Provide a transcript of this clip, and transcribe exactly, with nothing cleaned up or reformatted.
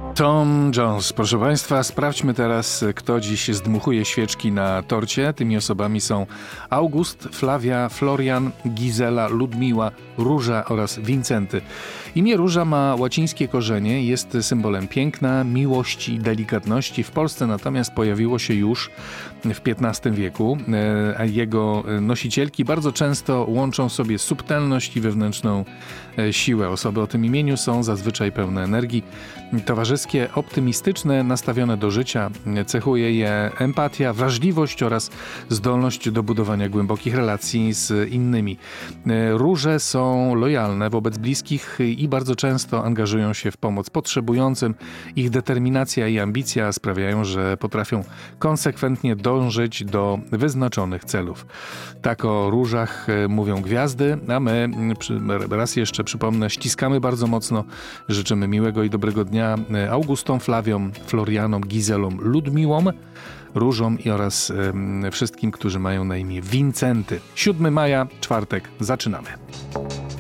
Tom Jones. Proszę Państwa, sprawdźmy teraz, kto dziś zdmuchuje świeczki na torcie. Tymi osobami są August, Flavia, Florian, Gizela, Ludmiła, Róża oraz Wincenty. Imię Róża ma łacińskie korzenie, jest symbolem piękna, miłości i delikatności. W Polsce natomiast pojawiło się już w piętnastym wieku, a jego nosicielki bardzo często łączą sobie subtelność i wewnętrzną siłę. Osoby o tym imieniu są zazwyczaj pełne energii, towarzyskie, optymistyczne, nastawione do życia. Cechuje je empatia, wrażliwość oraz zdolność do budowania głębokich relacji z innymi. Róże są lojalne wobec bliskich i bardzo często angażują się w pomoc potrzebującym. Ich determinacja i ambicja sprawiają, że potrafią konsekwentnie dążyć do wyznaczonych celów. Tak o różach mówią gwiazdy, a my, raz jeszcze przypomnę, ściskamy bardzo mocno, życzymy miłego i dobrego dnia Augustom, Flawiom, Florianom, Gizelom, Ludmiłom, Różom i oraz y, wszystkim, którzy mają na imię Wincenty. siódmego maja, czwartek, zaczynamy.